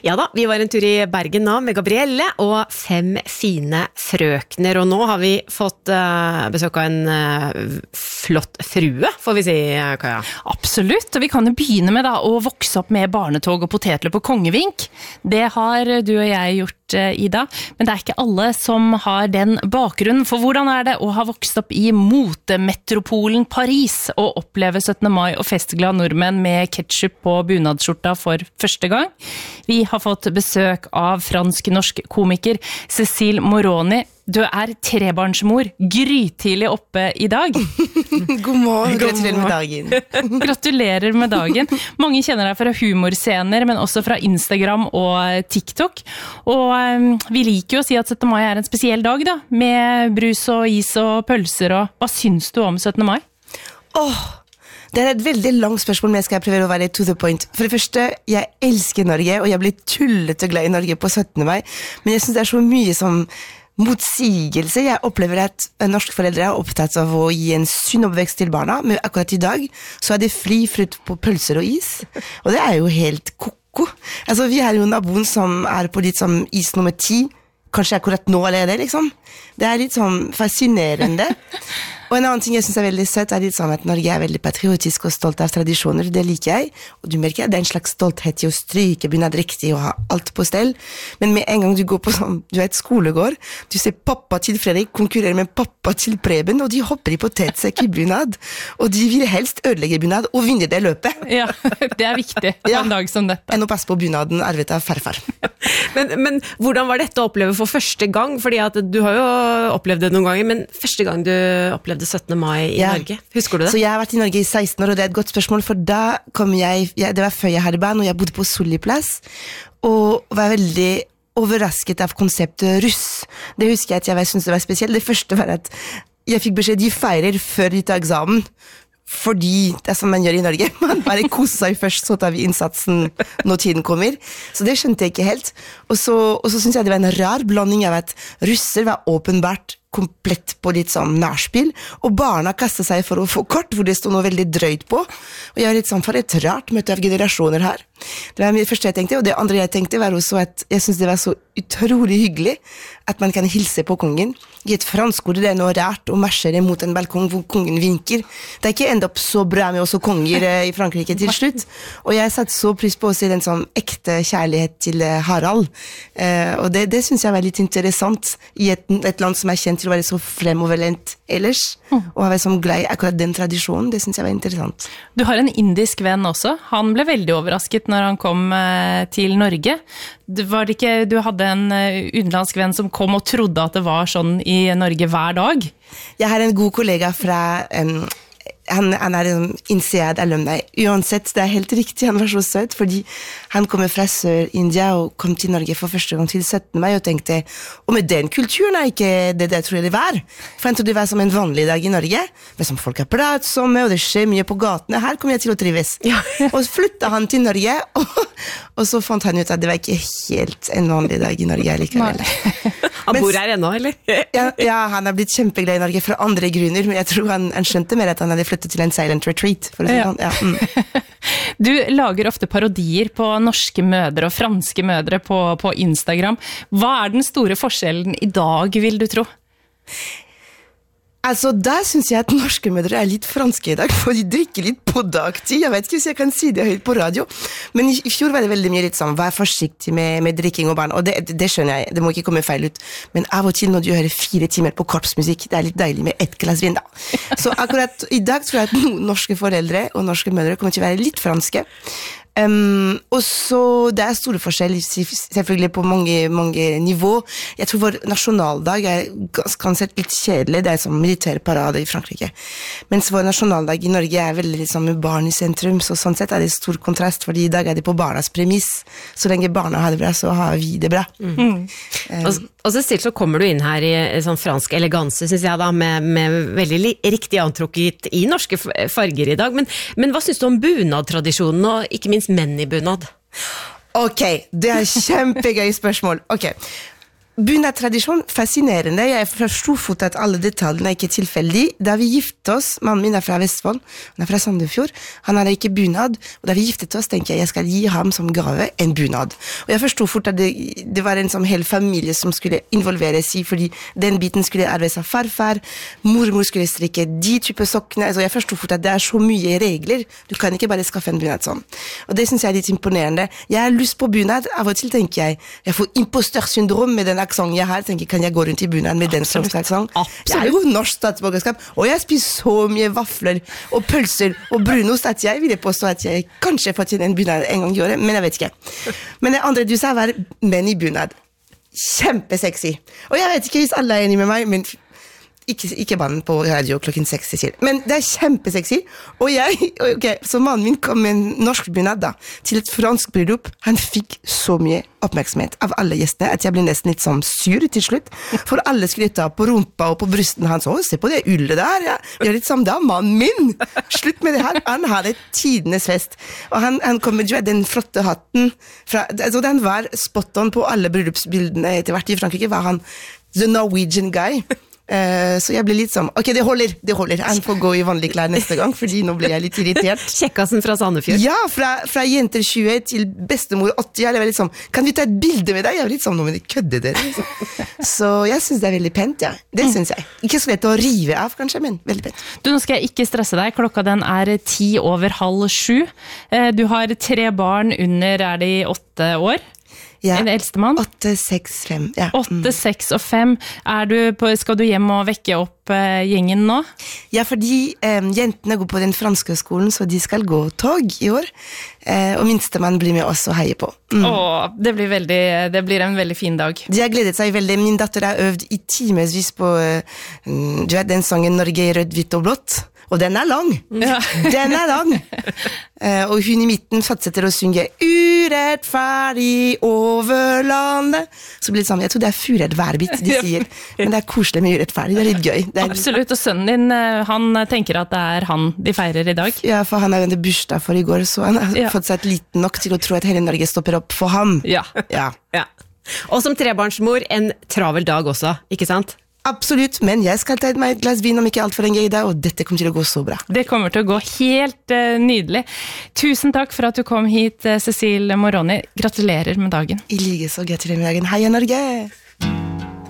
Ja da, vi var en tur i Bergen nå med Gabrielle og 5 fine frøkner, og nå har vi fått besøk av en flott frue, får vi si, Kaja. Absolutt, og vi kan jo begynne med da, å vokse opp med barnetog og potetler på Kongevink. Det har du og jeg gjort, Ida, men det er ikke alle som har den bakgrunnen, for hvordan er det å ha vokst opp i motemetropolen Paris og oppleve 17. mai og festglad nordmenn med ketchup på bunadsskjorta for første gang? Vi har fått besøk av fransk-norsk komiker Cécile Moroni. Du er trebarnsmor, grytidlig oppe i dag. God morgen, gratulerer med dagen. Gratulerer med dagen. Mange kjenner deg fra humorscener, men også fra Instagram og TikTok. Og vi liker jo å si at 17. mai er en spesiell dag da, med brus og is og pølser. Og hva syns du om 17. mai? Det er et veldig langt spørsmål, men jeg skal prøve å være to the point. For det første, jeg elsker Norge, og jeg blir tullete glad i Norge på 17. mai, men jeg synes det er så mye som motsigelse. Jeg opplever at norske foreldre er opptatt av å gi en sunn oppvekst til barna, men akkurat i dag så er det fri frukt på pølser og is, og det er jo helt koko. Altså, vi har jo naboen som er på litt som is nummer 10, kanskje akkurat nå allerede, liksom. Det er litt sånn fascinerende. Og en annen ting jeg synes er veldig søtt er litt sånn at Norge er veldig patriotisk og stolt av tradisjoner, det liker jeg, og du merker at det er en slags stolthet i å stryke bunad riktig og ha alt på stell, men med en gang du går på sånn, du er et skolegård, du ser pappa til Fredrik konkurrere med pappa til Preben, og de hopper i potetsekk i bunad, og de vil helst ødelegge bunad og vinne det løpet. Ja, det er viktig på en dag som dette. Enn å passe på bunaden arvet av farfar. Men hvordan var dette å oppleve for første gang? Fordi at du har jo opplevd det noen ganger, men første gang du opplevde 17. mai i Norge. Husker du det? Så jeg har vært i Norge i 16 år, og det er et godt spørsmål, for da kom det var før jeg hadde barn, og jeg bodde på Solli plass, og var veldig overrasket av konseptet russ. Det husker jeg at jeg syntes det var spesielt. Det første var at jeg fikk beskjed, de feirer før de tar eksamen, fordi det er som man gjør i Norge. Man bare koser seg først, så tar vi innsatsen når tiden kommer. Så det skjønte jeg ikke helt. Og så synes jeg det var en rar blanding av at russer var åpenbart komplett på litt sånn nærspill, og barna kastet seg for å få kort, hvor det stod noe veldig drøyt på, og jeg var litt sånn for et rart møte av generasjoner her. Det var det første jeg tenkte, og det andre jeg tenkte var også at jeg synes det var så utrolig hyggelig at man kan hilse på kongen. I et fransk ord det er noe rart å marsjere mot en balkong hvor kongen vinker. Det er ikke endt opp så bra med også konger i Frankrike til slutt, og jeg satt så pris på å se den sånn ekte kjærlighet til Harald, og det synes jeg var litt interessant i et land som er kjent til å være så fremoverlent ellers, og være så glad i akkurat den tradisjonen, det synes jeg var interessant. Du har en indisk venn også. Han ble veldig overrasket når han kom til Norge. Var det ikke, du hadde en utenlandsk venn som kom og trodde at det var sånn i Norge hver dag? Jeg har en god kollega fra... Han er en INSEAD alumni. Uansett, det er helt riktig, han var så søt, fordi han kommer fra Sør-India og kom til Norge for første gang til 17. mai og tenkte, og med den kulturen er ikke det tror jeg det var. For han trodde det var som en vanlig dag i Norge, men som folk har pratsomme, og det skjer mye på gatene. Her kommer jeg til å trives. Ja. Og flyttet han til Norge, og så fant han ut at det var ikke helt en vanlig dag i Norge likevel. Han bor her ennå, eller? Ja, han har blitt kjempeglad i Norge fra andre grunner, men jeg tror han skjønte mer at han hadde flyttet til en silent retreat, for å si sånn. Ja. Du lager ofte parodier på norske mødre og franske mødre på Instagram. Hva er den store forskjellen i dag, vil du tro? Altså, der synes jeg at norske mødre er litt franske i dag, for de drikker litt på dagtid. Jeg vet ikke hvis jeg kan si det høyt på radio, men i fjor var det veldig mye litt sånn, vær forsiktig med drikking og barn, og det skjønner jeg, det må ikke komme feil ut. Men av og til når du hører 4 timer på korpsmusikk, det er litt deilig med et glass vin da. Så akkurat i dag tror jeg at norske foreldre og norske mødre kommer til å være litt franske. Og så det er store forskjeller selvfølgelig på mange nivå. Jeg tror vår nasjonaldag er kanskje litt kjedelig, det er som militærparade i Frankrike, mens vår nasjonaldag i Norge er veldig liksom med barn i sentrum, så sånn sett er det stor kontrast, fordi i dag er det på barnas premiss. Så lenge barna har det bra, så har vi det bra. Og så stilt så kommer du inn her i sånn fransk eleganse, synes jeg da, med veldig riktig antrukket i norske farger i dag, men hva synes du om bunadtradisjonen, og ikke minst menn i bunad? Ok, det er kjempegøy spørsmål. Ok, Bunadtradisjon, fascinerende. Jeg forstod fort at alle detaljene ikke tilfeldig. Da vi giftet oss, mannen min fra Vestfold, han fra Sandefjord, han hadde ikke bunad, og da vi giftet oss, tenkte jeg skal gi ham som gave en bunad. Og jeg forstod fort at det var en sånn hel familie som skulle involveres i, fordi den biten skulle arves av farfar, mormor skulle strikke de type sokkene, altså jeg forstod fort at det så mye regler, du kan ikke bare skaffe en bunad sånn. Og det synes jeg litt imponerende. Jeg har lyst på bunad, av og til tenker jeg får impostorsyndrom med den aksent jeg har, tenker kan jeg gå rundt i bunad med den slags aksent? Jeg jo norsk statsborgerskap, og jeg spiser så mye vafler og pølser og brunost at jeg ville påstå at jeg kanskje fått inn en bunad en gang i året, men jeg vet ikke. Men det andre du sa var menn i bunad. Kjempesexy. Og jeg vet ikke hvis alle enig med meg, men ikke banen på radio klokken 6 sier. Men det kjempesexy. Og så mannen min kom med en norsk bunad da, til et fransk bryllup. Han fikk så mye oppmerksomhet av alle gjestene, at jeg ble nesten litt sånn sur til slutt. For alle skulle ta på rumpa og på brysten hans. Se på det ullet der, ja. Det litt som da, mannen min. Slutt med det her. Han hadde tidenes fest. Og han kom med den flotte hatten. Altså, den var spot on på alle bryllupsbildene etter hvert i Frankrike. Var han the Norwegian guy. Så jeg ble litt sånn, ok, det holder, han får gå i vanlig klær neste gang, fordi nå blir jeg litt irritert. Kjekkasen fra Sandefjord. Ja, fra jenter 20 til bestemor 80, jeg var litt sånn, kan vi ta et bilde med deg? Jeg var litt sånn, nå må de kødde dere. Så jeg synes det veldig pent, ja. Det synes jeg. Ikke så lett å rive av, kanskje, men veldig pent. Du, nå skal jeg ikke stresse deg, klokka den 6:10. Du har 3 barn under, de 8 år? Ja, en eldstemann? 8, 6, 5. Ja. 8, 6 og 5. Skal du hjem og vekke opp gjengen nå? Ja, fordi jentene går på den franske skolen, så de skal gå tog i år. Og minstemann blir med oss og heier på. Det blir en veldig fin dag. De har gledet seg veldig. Min datter har øvd i timesvis på den sangen Norge i rødt, hvitt og blått. Og den lang. Ja. Den lang. Og hun i midten fortsetter å synge urettferdig over landet. Så blir det sånn, jeg tror det furedd hver bit de sier. Men det koselig med urettferdig, det litt gøy. Absolutt, og sønnen din, han tenker at det han de feirer i dag. Ja, for han har jo en bursdag for i går, så han har fått seg liten nok til å tro at hele Norge stopper opp for ham. Ja. Og som trebarnsmor, en travel dag også, ikke sant? Absolutt, men jeg skal ta meg et glass vin om ikke alt for lenge i dag, og dette kommer til å gå så bra. Det kommer til å gå helt nydelig. Tusen takk for at du kom hit, Cecile Moroni. Gratulerer med dagen. I like så, gratulerer med dagen. Heia Norge!